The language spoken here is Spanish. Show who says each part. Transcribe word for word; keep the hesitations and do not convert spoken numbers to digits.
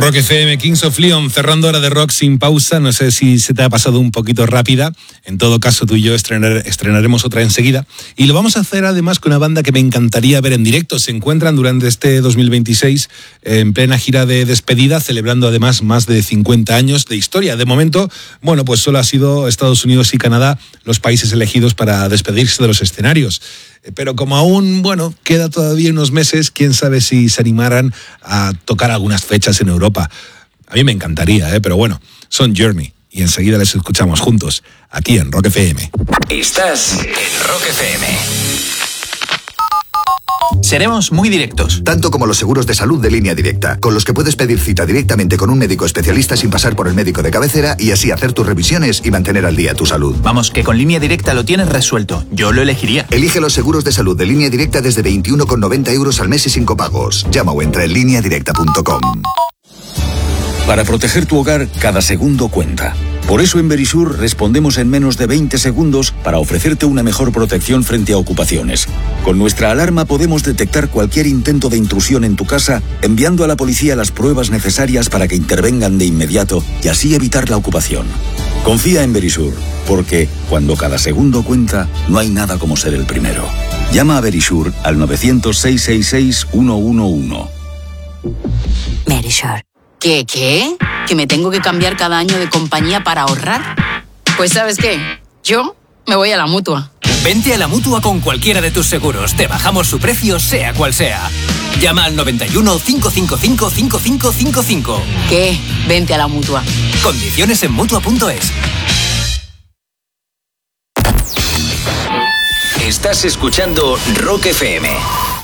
Speaker 1: Rock F M, Kings of Leon, cerrando hora de rock sin pausa. No sé si se te ha pasado un poquito rápida. En todo caso, tú y yo estrenar, estrenaremos otra enseguida. Y lo vamos a hacer además con una banda que me encantaría ver en directo. Se encuentran durante este dos mil veintiséis en plena gira de despedida, celebrando además más de cincuenta años de historia. De momento, bueno, pues solo ha sido Estados Unidos y Canadá los países elegidos para despedirse de los escenarios. Pero como aún, bueno, queda todavía unos meses, quién sabe si se animaran a tocar algunas fechas en Europa. A mí me encantaría, ¿eh? Pero bueno, son Journey y enseguida les escuchamos juntos, aquí en Rock F M.
Speaker 2: Estás en Rock F M. Seremos muy directos.
Speaker 3: Tanto como los seguros de salud de Línea Directa, con los que puedes pedir cita directamente con un médico especialista sin pasar por el médico de cabecera y así hacer tus revisiones y mantener al día tu salud.
Speaker 2: Vamos, que con Línea Directa lo tienes resuelto. Yo lo elegiría.
Speaker 3: Elige los seguros de salud de Línea Directa desde veintiuno con noventa euros al mes y sin copagos. Llama o entra en línea directa punto com.
Speaker 4: Para proteger tu hogar, cada segundo cuenta. Por eso en Verisur respondemos en menos de veinte segundos para ofrecerte una mejor protección frente a ocupaciones. Con nuestra alarma podemos detectar cualquier intento de intrusión en tu casa, enviando a la policía las pruebas necesarias para que intervengan de inmediato y así evitar la ocupación. Confía en Verisur, porque cuando cada segundo cuenta, no hay nada como ser el primero. Llama a Verisur al nueve cero cero, seis seis seis, uno uno uno.
Speaker 5: Verisur.
Speaker 6: ¿Qué, qué? ¿Que me tengo que cambiar cada año de compañía para ahorrar? Pues ¿sabes qué? Yo me voy a la Mutua.
Speaker 7: Vente a la Mutua con cualquiera de tus seguros. Te bajamos su precio, sea cual sea. Llama al noventa y uno, cinco cinco cinco, cinco cinco cinco cinco.
Speaker 6: ¿Qué? Vente a la Mutua.
Speaker 7: Condiciones en Mutua punto es.
Speaker 2: Estás escuchando Rock F M.